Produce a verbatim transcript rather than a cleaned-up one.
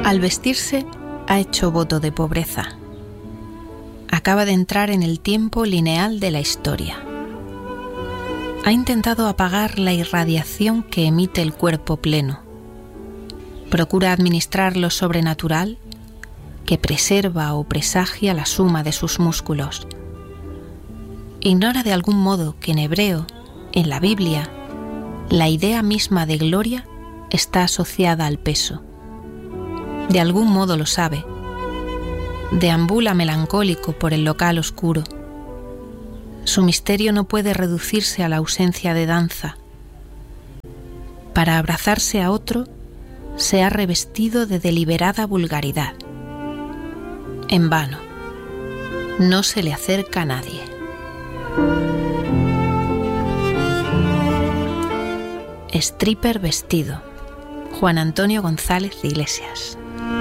Al vestirse, ha hecho voto de pobreza. Acaba de entrar en el tiempo lineal de la historia. Ha intentado apagar la irradiación que emite el cuerpo pleno. Procura administrar lo sobrenatural que preserva o presagia la suma de sus músculos. Ignora de algún modo que en hebreo, en la Biblia, la idea misma de gloria está asociada al peso. De algún modo lo sabe. Deambula melancólico por el local oscuro. Su misterio no puede reducirse a la ausencia de danza. Para abrazarse a otro, se ha revestido de deliberada vulgaridad. En vano. No se le acerca a nadie. Stripper vestido. Juan Antonio González Iglesias.